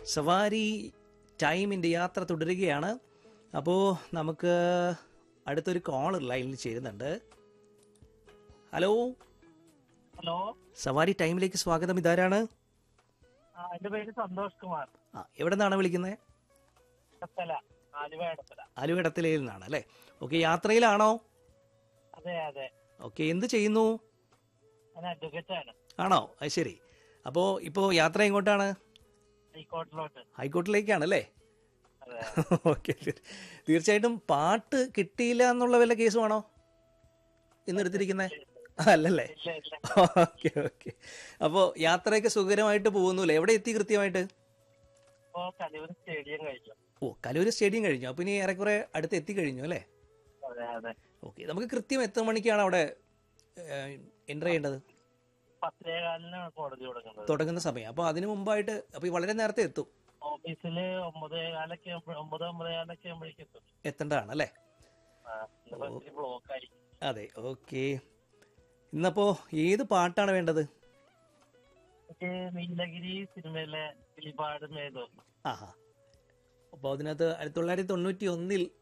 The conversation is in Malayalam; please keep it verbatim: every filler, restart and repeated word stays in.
സവാരി ടൈമിൻ്റെ യാത്ര തുടരുകയാണ്. അപ്പോൾ നമുക്ക് അടുത്തൊരു കോൾ ലൈനിൽ ചേരുന്നുണ്ട്. ഹലോ ഹലോ, സവാരി ടൈമിലേക്ക് സ്വാഗതം. ഇതാരാണ്? ആ, എന്റെ പേര് സന്തോഷ് കുമാർ. ആ, എവിടെ നിന്നാണ് വിളിക്കുന്നത്? ഇടത്തല, ആലുവ ഇടത്തല. ആലുവ ഇടത്തലയിൽ നിന്നാണ് അല്ലേ? ഓക്കെ, യാത്രയിലാണോ? അതെ അതെ, ഓക്കെ, എന്ത് ചെയ്യുന്നു? ഞാൻ അഡ്വക്കേറ്റ് ആണ്. ആണോ? അത് ശരി. അപ്പോൾ ഇപ്പോൾ യാത്ര എങ്ങോട്ടാണ്? ഹൈക്കോർട്ടിലോട്ട്. ഹൈക്കോർട്ടിലേക്കാണ് അല്ലേ? അതെ. ഓക്കെ, തീർച്ചയായിട്ടും. പാട്ട് കിട്ടിയില്ല എന്നുള്ള വല്ല കേസുമാണോ ഇന്ന് എടുത്തിരിക്കുന്നത്? അല്ലല്ലേ? ഇല്ല ഇല്ല, ഓക്കെ ഓക്കെ. അപ്പോൾ യാത്രയൊക്കെ സുഖകരമായിട്ട് പോകുന്നുല്ലേ? എവിടെ എത്തി കൃത്യമായിട്ട്? ഇപ്പോ കലൂർ സ്റ്റേഡിയം കഴിഞ്ഞു. ഓ, കലൂർ സ്റ്റേഡിയം കഴിഞ്ഞു. അപ്പോൾ ഇനി ഏറെക്കുറെ അടുത്ത് എത്തിക്കഴിഞ്ഞു അല്ലേ? അതെ അതെ, ഓക്കെ, നമുക്ക് കൃത്യം എത്ര മണിക്കാണ് അവിടെ എൻ്റർ ചെയ്യേണ്ടത്? പത്തേകാലിനാണ് കോടതി തുടങ്ങുന്നത്. തുടങ്ങുന്ന സമയം. അപ്പോൾ അതിന് മുമ്പായിട്ട് അപ്പോൾ വളരെ നേരത്തെ എത്തും. ഓഫീസില് ഒമ്പതേ കാലൊക്കെ ഒമ്പത് ഒമ്പതേ കാലൊക്കെ ആകുമ്പോഴേക്കും എത്തും. എത്തേണ്ടതാണ് അല്ലേ? ആ, ഇന്നിപ്പോ ഇത്തിരി ബ്ലോക്ക് ആയി. അതെ, ഓക്കെ. ഇന്നപ്പോൾ ഏത് പാട്ടാണ് വേണ്ടത്? എനിക്ക് നീലഗിരി സിനിമയിലെ കിളിപാട് മേധോ. ആഹാ. അപ്പോൾ അതിനകത്ത് ആയിരത്തി തൊള്ളായിരത്തി തൊണ്ണൂറ്റി ഒന്നിൽ